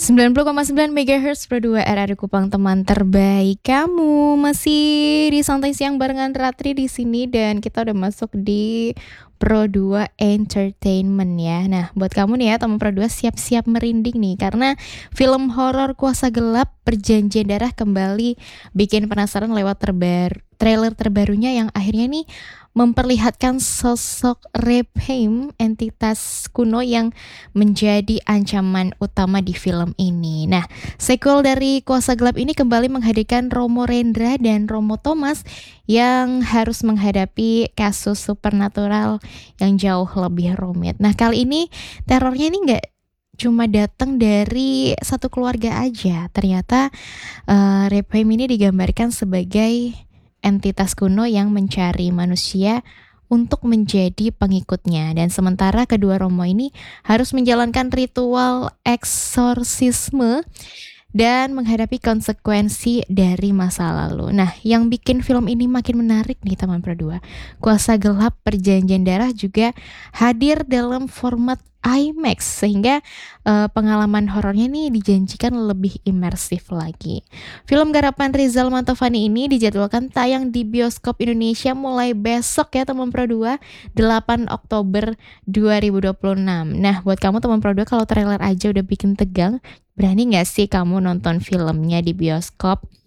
90,9 MHz Pro 2 RRI Kupang, teman terbaik kamu. Masih di Santai Siang barengan Ratri di sini dan kita udah masuk di Pro 2 Entertainment ya. Nah, buat kamu nih ya teman Pro 2, siap-siap merinding nih karena film horor Kuasa Gelap Perjanjian Darah kembali bikin penasaran lewat trailer terbarunya yang akhirnya nih memperlihatkan sosok Rephaim, entitas kuno yang menjadi ancaman utama di film ini. Nah, sequel dari Kuasa Gelap ini kembali menghadirkan Romo Rendra dan Romo Thomas yang harus menghadapi kasus supernatural yang jauh lebih rumit. Nah, kali ini terornya ini nggak cuma datang dari satu keluarga aja. Ternyata Rephaim ini digambarkan sebagai entitas kuno yang mencari manusia untuk menjadi pengikutnya, dan sementara kedua Romo ini harus menjalankan ritual eksorsisme dan menghadapi konsekuensi dari masa lalu. Nah, yang bikin film ini makin menarik nih teman Pro 2, Kuasa Gelap Perjanjian Darah juga hadir dalam format IMAX sehingga pengalaman horornya nih dijanjikan lebih imersif lagi. Film garapan Rizal Mantovani ini dijadwalkan tayang di bioskop Indonesia mulai besok ya teman Pro 2, 8 Oktober 2026. Nah, buat kamu teman Pro 2, kalau trailer aja udah bikin tegang, berani nggak sih kamu nonton filmnya di bioskop?